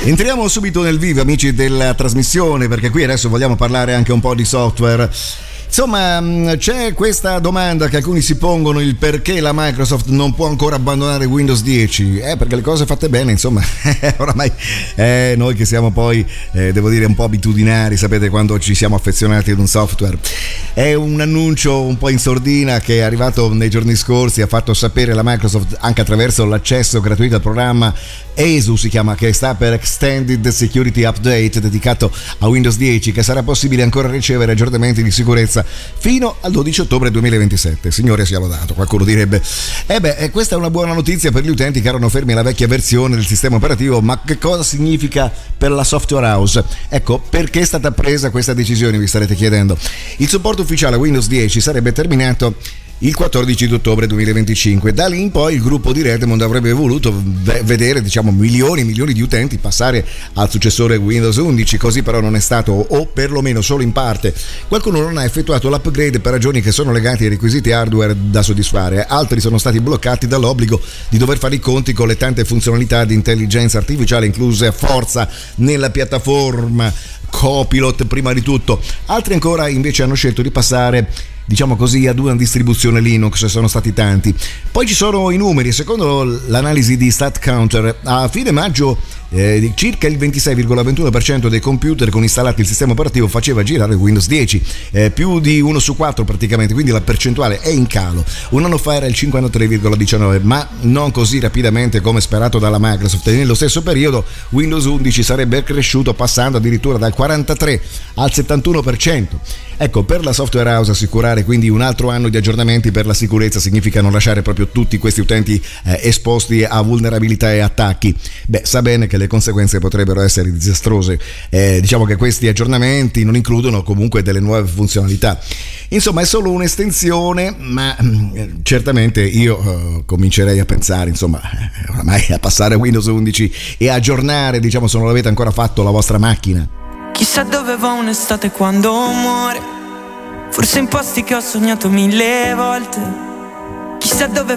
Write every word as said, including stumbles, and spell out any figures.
Entriamo subito nel vivo, amici della trasmissione, perché qui adesso vogliamo parlare anche un po' di software. Insomma, c'è questa domanda che alcuni si pongono: il perché la Microsoft non può ancora abbandonare Windows dieci? Eh, perché le cose fatte bene, insomma, oramai eh, noi che siamo poi, eh, devo dire, un po' abitudinari, sapete, quando ci siamo affezionati ad un software. È un annuncio un po' in sordina che è arrivato nei giorni scorsi, ha fatto sapere la Microsoft anche attraverso l'accesso gratuito al programma E S U, si chiama, che sta per Extended Security Update, dedicato a Windows dieci, che sarà possibile ancora ricevere aggiornamenti di sicurezza fino al dodici ottobre duemilaventisette. Signore sia lodato, qualcuno direbbe. E beh, questa è una buona notizia per gli utenti che erano fermi alla vecchia versione del sistema operativo, ma che cosa significa per la software house? Ecco, perché è stata presa questa decisione, vi starete chiedendo. Il supporto ufficiale a Windows dieci sarebbe terminato il quattordici ottobre duemilaventicinque. Da lì in poi il gruppo di Redmond avrebbe voluto vedere, diciamo, milioni e milioni di utenti passare al successore Windows undici, così però non è stato, o perlomeno solo in parte. Qualcuno non ha effettuato l'upgrade per ragioni che sono legate ai requisiti hardware da soddisfare, altri sono stati bloccati dall'obbligo di dover fare i conti con le tante funzionalità di intelligenza artificiale incluse a forza nella piattaforma, Copilot prima di tutto. Altri ancora invece hanno scelto di passare, diciamo così, ad una distribuzione Linux, sono stati tanti. Poi ci sono i numeri. Secondo l'analisi di StatCounter, a fine maggio eh, circa il ventisei virgola ventuno per cento dei computer con installati il sistema operativo faceva girare Windows dieci, eh, più di uno su quattro praticamente, quindi la percentuale è in calo. Un anno fa era il cinquantatré virgola diciannove, ma non così rapidamente come sperato dalla Microsoft, e nello stesso periodo Windows undici sarebbe cresciuto passando addirittura dal quarantatré al settantuno per cento. Ecco, per la software house assicurare quindi un altro anno di aggiornamenti per la sicurezza significa non lasciare proprio tutti questi utenti eh, esposti a vulnerabilità e attacchi. Beh, sa bene che le conseguenze potrebbero essere disastrose. Eh, diciamo che questi aggiornamenti non includono comunque delle nuove funzionalità. Insomma, è solo un'estensione, ma eh, certamente io eh, comincerei a pensare, insomma, eh, oramai a passare a Windows undici e aggiornare, diciamo, se non l'avete ancora fatto, la vostra macchina. Chissà dove va un'estate quando muore, forse in posti che ho sognato mille volte. Chissà dove